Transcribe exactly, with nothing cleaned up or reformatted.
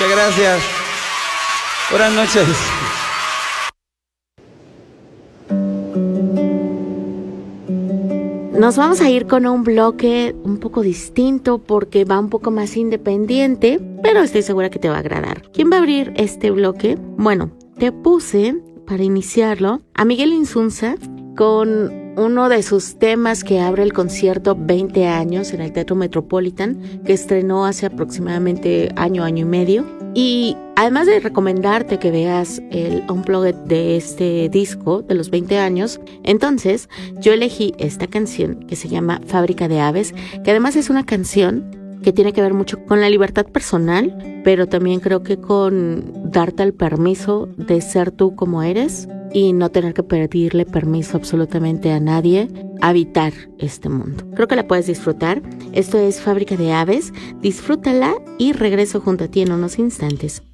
Muchas gracias. Buenas noches. Nos vamos a ir con un bloque un poco distinto porque va un poco más independiente, pero estoy segura que te va a agradar. ¿Quién va a abrir este bloque? Bueno, te puse para iniciarlo a Miguel Insunza con uno de sus temas que abre el concierto veinte años en el Teatro Metropolitan, que estrenó hace aproximadamente año, año y medio. Y además de recomendarte que veas el unplugged de este disco de los veinte años, entonces yo elegí esta canción que se llama Fábrica de Aves, que además es una canción que tiene que ver mucho con la libertad personal, pero también creo que con darte el permiso de ser tú como eres y no tener que pedirle permiso absolutamente a nadie a habitar este mundo. Creo que la puedes disfrutar. Esto es Fábrica de Aves. Disfrútala y regreso junto a ti en unos instantes.